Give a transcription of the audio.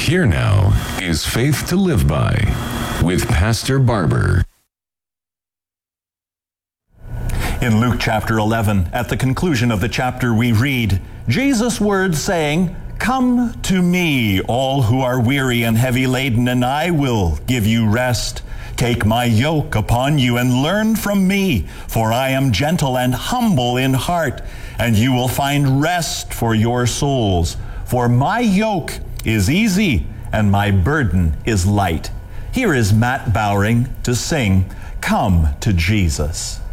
Here now is Faith to Live By with Pastor Barber. In Luke chapter 11, at the conclusion of the chapter, we read Jesus' words saying, "Come to me, all who are weary and heavy laden, and I will give you rest. Take my yoke upon you and learn from me, for I am gentle and humble in heart, and you will find rest for your souls. For my yoke is easy and my burden is light." Here is Matt Bowring to sing, "Come to Jesus."